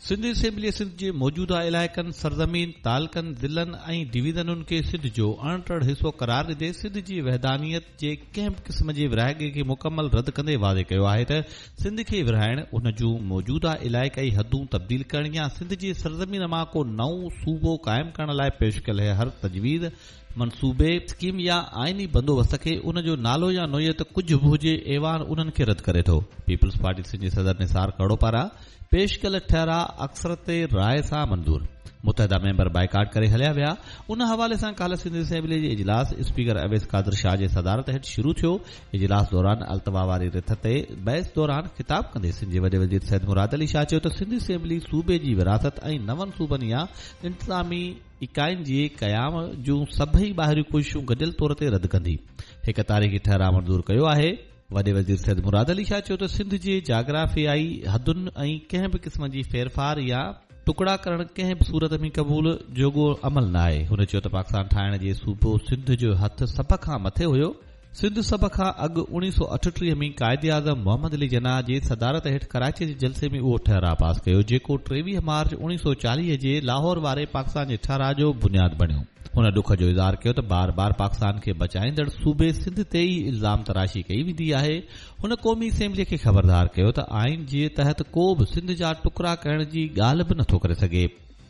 Sindh assembly Sindh जे मौजूदा इलाइक़नि सरज़मीन तालकनि ज़िलनि ऐं डिवीज़नुनि खे सिंध जो अणटड़ हिसो करार ॾींदे सिंध जी वहदानियत जे कंहिं बि क़िस्म जे विरहाङे खे मुकमल रद्द कंदे वाज़े कयो आहे त सिंध खे विरहाइण उन जूं मौजूदा इलाइक़ाई हदूं तब्दील करण या सिंध जी सरज़मीन मां को नओं सूबो क़ाइमु करण लाइ पेश कयल हर तजवीज़ मनसूबे स्कीम या आइनी बंदोबस्त खे उन जो नालो या नोयत कुझु बि हुजे ऐवान उन्हनि खे रद्द करे थो। पीपल्स पार्टी सिंध जे सदर निसार कड़ो पारां पेश कयल ठहरा अक्सरत राय सां मंज़ूर मुतहदा मेंबर बाइकाट करे हलिया विया। उन हवाले सां काल्ह सिंध असेंबली जे इजलास स्पीकर अवैस कादिर शाह जे सदारत हेठि शुरू थियो। इजलास दौरान अल्तवा वारी रिथ ते बहस दौरान ख़िताब कंदे सिंध जे वॾे वज़ीर सैयद मुराद अली शाह चयो त सिंध असेंबली सूबे जी विरासत ऐं नवनि सूबनि या इंतज़ामी इकाइनि जे क़याम जूं सभई ॿाहिरियूं कोशिशूं गॾियल तौर ते रद्द कंदी। हिक तारीख़ी ठहरा मंज़ूर कयो आहे। वॾे वज़ीर सैयद मुराद अली शाह चयो त सिंध जे जाग्राफियाई हदुनि ऐं कंहिं बि क़िस्म जी फेरफार या टुकड़ा करण कंहिं बि सूरत में क़बूल जोॻो अमल न आहे। हुन चयो त पाकिस्तान ठाहिण जे सूबो सिंध जो हथ सभ खां मथे हुयो। सिंध सभ खां अॻु 1938 में क़ाइद आज़म मोहम्मद अली जनाह जे सदारत हेठि कराची जे जलसे में उहो ठहरा पास कयो जेको 23 मार्च 1940 जे लाहौर वारे पाकिस्तान जे ठहरा जो बुनियाद बणियो। हुन ॾुख जो इज़हार कयो त बार बार पाकिस्तान खे बचाईंदड़ सूबे सिंध ते ई इल्ज़ाम तराशी कई वेंदी आहे। हुन क़ौमी असेंबलीअ खे ख़बरदार कयो त आइन जे तहत को बि सिंध जा टुकड़ा करण जी ॻाल्हि बि नथो करे सघे।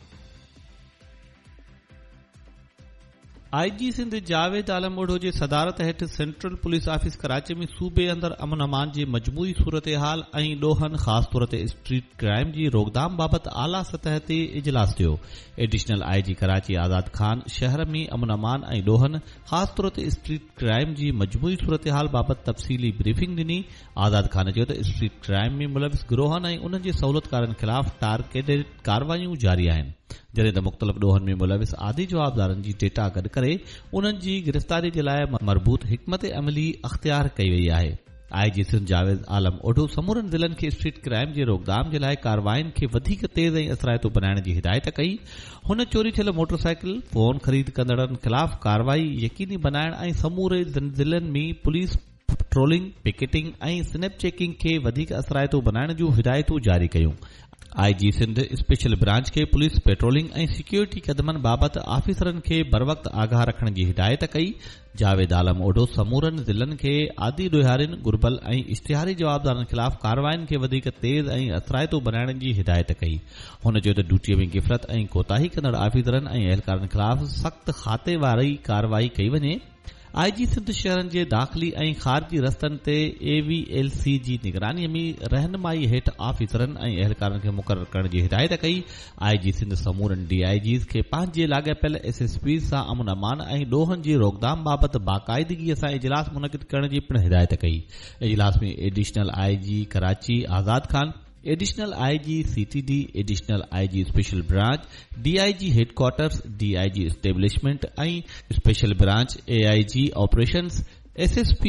आईजी सिंध जावेद आलम ओढो जे सदारत हेठि सेंट्रल पुलिस ऑफिस कराची में सूबे अंदर अमन अमान जे मजमूई सूरत हाल ऐं ॾोहनि ख़ासि तौर ते स्ट्रीट क्राइम जी रोकथाम बाबति आला सतह ते इजलास थियो। एडिशनल आईजी कराची आज़ाद खान शहर में अमन अमान ऐं ॾोहनि ख़ासि तौर ते स्ट्रीट क्राइम जी मजमूई सूरत हाल बाबति तफ़सीली ब्रीफिंग ॾिनी। आज़ाद खान चयो त स्ट्रीट क्राइम में मुलविस गिरोहनि ऐं उन्हनि जे सहूलियतकारनि ख़िलाफ़ टारगेटेड कार्रवायूं जारी आहिनि जॾहिं त मुख़्तलिफ़ ॾोहनि में मुलविस आदि जवाबदारनि जी डेटा गॾु करे उन्हनि जी गिरफ़्तारी जे लाइ मरबूत हिकमत अमली अख़्तियार कई वई आहे। आईजी सिंध जावेद आलम ओढो समूरनि ज़िलनि खे स्ट्रीट क्राइम जे रोकथाम जे लाइ कार्रवाइनि खे वधीक तेज़ ऐं असराइतो बनाइण जी हिदायत कई। हुन चोरी थियल मोटरसाइकिल फोन ख़रीद कंदड़नि ख़िलाफ़ कार्रवाई यकीनी बनाइण ऐं समूरे ज़िलनि में पुलिस पेट्रोलिंग पिकेटिंग ऐं स्नैप चेकिंग खे वधीक असराइतो बनाइण जूं हिदायतूं जारी कयूं। आईजी सिंध स्पेशल ब्रांच खे पुलिस पेट्रोलिंग ऐं सिक्योरिटी कदमनि बाबति ऑफिसरनि खे बर वक़्त आगाह रखण जी हिदायत कई। जावेद आलम ओढो समूरनि ज़िलनि खे आदि ॾोहारियुनि गुरबल ऐं इश्तिहारी जवाबदारनि ख़िलाफ़ कार्रवाइनि खे वधीक तेज़ ऐं असराइतो बनाइण जी हिदायत कई। हुन चयो त ड्यूटीअ में गिफ़रत ऐं कोताही कंदड़ ऑफिसरनि ऐं अहलकारनि ख़िलाफ़ सख़्त खाते वारी कार्रवाई कई वञे। आईजी सिंध शहरनि जे दाख़िली ऐं ख़ारिजी रस्तनि ते AVLC जी निगरानीअ में रहनुमाई हेठि ऑफिसरनि ऐं अहलकारनि खे मुक़ररु करण जी हिदायत कई। आईजी सिंध समूरनि DIGs खे पंहिंजे लाॻापियल SSPs सां अमन अमान ऐं ॾोहनि जी रोकथाम बाबति बाक़ाइदगीअ सां इजलास मुनक़िद करण जी पिणु हिदायत कई। इजलास में एडिशनल IG कराची आज़ाद Khan, additional IG CTD, additional IG special branch, DIG headquarters, DIG establishment ऐं special branch AIG operations, SSP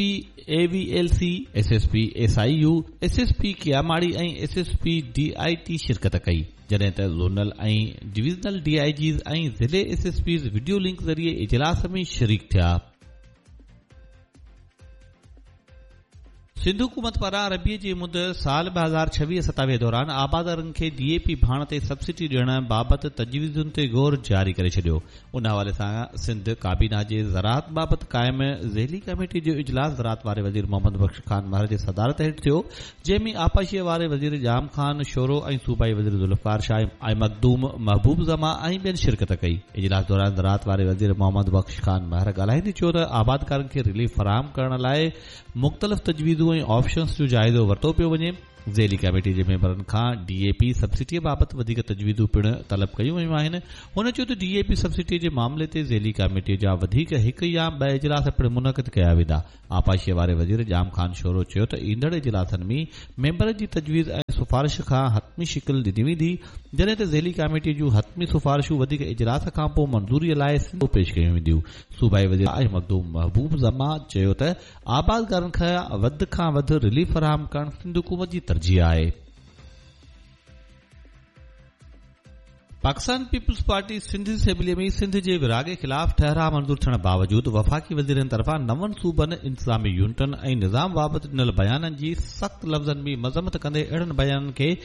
AVLC, SSP SIU, SSP कियामाड़ी ऐं SSP DIT शिरकत कई जॾहिं त ज़ोनल ऐं डिवीज़नल DIGs ऐं ज़िले SSPs वीडियो लिंक ज़रिए इजलास में शरीक थिया। सिंध हुकूमत पारां रबीअ जी मुद साल 2026-27 दौरान आबादारनि खे DAP भाण ते सब्सिडी ॾियण बाबति तजवीज़ुनि ते गौर जारी करे छॾियो। उन हवाले सां सिंध काबीना जे ज़राअत बाबति क़ाइम ज़ेली कमेटी जो इजलास ज़राअत वारे वज़ीर मोहम्मद बख्श खान महर जे सदारत हेठि थियो जंहिं में आपाशीअ वारे वज़ीर जाम खान शोरो ऐं सूबाई वज़ीर ज़ुल्फ़कार शाह ऐं मखदूम महबूब ज़मा ऐं ॿियनि शिरकत कई। इजलास दौरान ज़राअत वारे वज़ीर मोहम्मद बख्श खान महर ॻाल्हाईंदे चयो त आबादकारनि खे रिलीफ फराहम करण लाइ मुख़्तलिफ़ तजवीज़ूं ऐं ऑप्शन्स जो जाइज़ो वरितो पियो वञे। ज़ेली कमेटी जे मेंबरनि खां DAP सब्सिडीअ बाबति वधीक तजवीज़ूं पिणु तलब कयूं वयूं आहिनि। हुन चयो त DAP सब्सिडीअ जे मामले ते ज़ेली कमेटीअ जा वधीक हिकु या ॿ इजलास पिणु मुनक़िद कया वेंदा। आपाशीअ वारे वज़ीर जाम खान शोरो चयो त ईंदड़ इजलासनि में मेंबरनि जी तजवीज़ ऐं सिफ़ारिश खां हतमी शिकिल ॾिनी वेंदी जॾहिं त ज़ेली कमेटी जूं हतमी सिफ़ारिशूं वधीक इजलास खां पोइ मंज़ूरीअ लाइ सिंध पेश कयूं वेंदियूं। सूबाई वज़ीर ऐं मखदूम महबूब ज़मा चयो त आबादकारनि खां वधि रिलीफ फराहम करण सिंध हुकूमत जी तरजीह आहे। पाकिस्तान पीपल्स पार्टी सिंध असेंबलीअ में सिंध जे विरागे ख़िलाफ़ ठहरा मंज़ूर थियण बावजूदि वफ़ाक़ी वज़ीरनि तरफ़ां 9 सूबनि इंतज़ामी यूनिटनि ऐं निज़ाम बाबति ॾिनल बयाननि जी सख़्त लफ़्ज़नि में मज़म्मत कंदे अहिड़नि बयाननि खे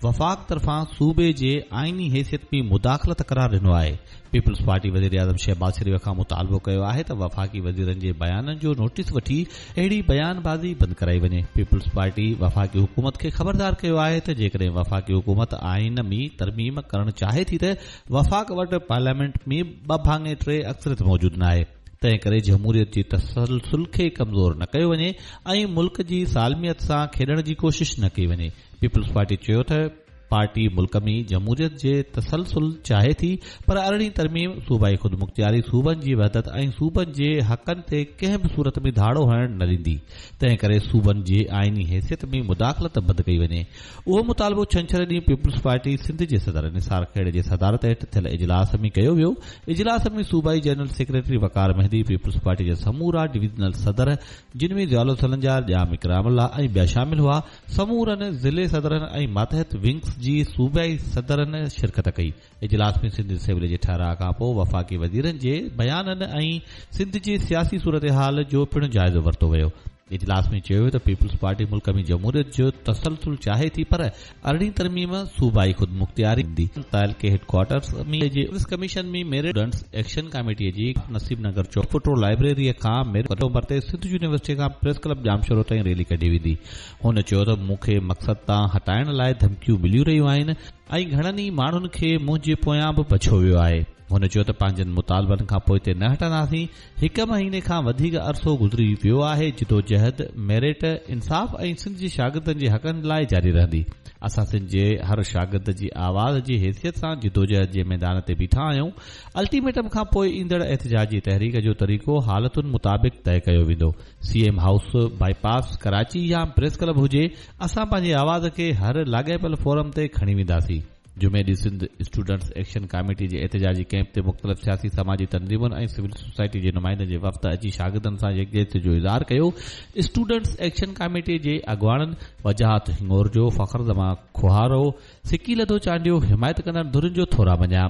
वफ़ाक़ तरफ़ां सूबे जे आईनी हैसियत में मुदाख़लत करार ॾिनो आहे। पीपल्स पार्टी वज़ीर आज़म शहबाज शरीफ़ खां मुतालबो कयो आहे त वफ़ाक़ी वज़ीरनि जे बयाननि जो नोटिस वठी अहिड़ी बयानबाज़ी बंदि कराई वञे। पीपल्स पार्टी वफ़ाक़ी हुकूमत खे ख़बरदार कयो आहे त जेकॾहिं वफ़ाक़ी हुकूमत आइन में तरमीम करणु चाहे थी त वफ़ाक़ वटि पार्लियामेंट में 2/3 अक्सरियत मौजूद न आहे। तंहिं करे जमहूरियत जी तसलसुल खे कमज़ोर न कयो वञे ऐं मुल्क जी सालमियत सां खेॾण जी कोशिश न कई वञे। पीपल्स पार्टी चयो त पार्टी मुल्क में जमहूरियत जे तसलसुल चाहे थी, पर अरिड़हीं तरमीम सूबाई खुद मुख्तियारी सूबनि जी वहदत ऐं सूबनि जे हक़नि ते कंहिं बि सूरत में धाड़ो हणण न ॾींदी। तंहिं करे सूबनि जे आईनी हैसियत में मुदाख़लत बंदि कई वञे। उहो मुतालबो छंछर ॾींहुं पीपल्स पार्टी सिंध जे सदर निसार खेड़े जे सदारत हेठि थियल इजलास में कयो वियो। इजलास में सूबाई जनरल सेक्रेटरी वकार मेहदी, पीपल्स पार्टी जा समूरा डिवीजनल सदर जिन में ज़ियाउल सलंजार, जाम इकरामुल्लाह ऐं ॿिया शामिल हुआ, समूरनि ज़िले सदरनि ऐं मातहत विंग्स जी सूबाई सदरनि शिरकत कई। इजलास में सिंध असेंबली जे ठहराउ खां पोइ वफ़ाक़ी वज़ीरनि जे बयाननि ऐं सिंध जी सियासी सूरतहाल जो पिणु जाइज़ो वरितो वियो। इजलास में चयो त पीपल्स पार्टी मुल्क में जमहूरियत जो तसलसुल चाहे थी, पर अरिड़हीं तरमीम सूबाई खुद मुख्तियारी दी। ताल के हेडक्वार्टर्स में जे पुलिस कमीशन में मेरिट स्टूडेंट्स एक्शन कमेटी जी नसीब नगर चौक फुटरो लाइब्रेरी खां मेरिट मरते सिंध यूनिवर्सिटी खां प्रेस क्लब जामशोरो ताईं रैली कढी वेंदी। हुन चयो त मूंखे मक़सद तां हटाइण लाइ धमकियूं मिलियूं रहियूं आहिनि ऐं घणनि ई माण्हुनि खे मुंहिंजे पोयां बि बछो वियो आहे। हुन चयो त पंहिंजनि मुतालबनि खां पोइ ते न हटंदासीं। 1 महीने खां वधीक अरसो गुज़री वियो आहे। जिदोजहद मेरिट इंसाफ़ ऐं सिंध जे शागिर्दनि जे हक़नि लाइ जारी रहंदी। असां सिंध जे हर शागिर्द जी आवाज़ जी हैसियत सां जिदोजहद जे मैदान ते बीठा आहियूं। अल्टीमेटम खां पोइ ईंदड़ एहतजाजी तहरीक जो तरीक़ो हालतुनि मुताबिक़ तय कयो वेंदो। सीएम हाउस, बाईपास, कराची या प्रेस क्लब हुजे, असां पंहिंजी आवाज़ खे हर लाॻापियल फोरम ते खणी वेंदासीं। जुमे ॾींहुं सिंध स्टूडेंट्स एक्शन कमेटी जे एहतजाजी कैंप ते मुख़्तलिफ़ सियासी समाजी तंज़ीमुनि ऐं सिविल सोसाइटी जे नुमाइंदनि जे वफ़द अची शागिर्दनि सां यकजहती जो इज़हार कयो। स्टूडेंट्स एक्शन कमेटी जे अॻवाननि वजाहत हिंगोरजो, फ़खर ज़मा खुहारो, सिकी लधो चांडियो, हिमायत कंदड़ धुरिन जो थोरा मञिया।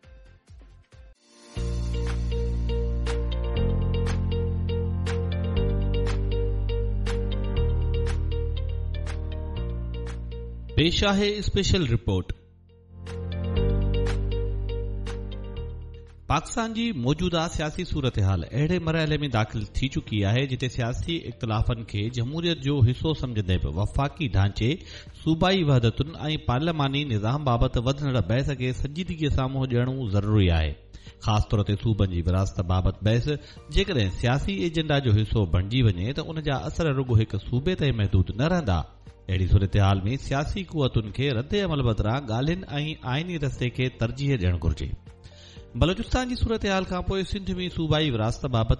पेश आहे स्पेशल रिपोर्ट। पाकिस्तान जी मौजूदा सियासी सूरतहाल अहिड़े मरहले में दाख़िल थी चुकी आहे जिते सियासी इख़्तिलाफ़नि खे जमहूरियत जो हिसो समझंदे बि वफ़ाक़ी ढांचे, सूबाई वहदतुनि ऐं पार्लियामानी निज़ाम बाबति वधंदड़ बहस खे संजीदगीअ साम्हूं ॾियणु ज़रूरी आहे। ख़ासि तौर ते सूबनि जी विरासत बाबति बहस जेकॾहिं सियासी एजेंडा जो हिसो बणिजी वञे त उन जा असर रुॻो हिकु सूबे ताईं महदूद न रहंदा। अहिड़ी सूरतहाल में सियासी कुवतुनि खे रद्द अमल बदिरां ॻाल्हियुनि ऐं आइनी रस्ते खे तरजीह ॾियणु घुर्जे। बलोचिस्तान जी सूरतहाल खां पोइ सिंध में सूबाई विरासत बाबति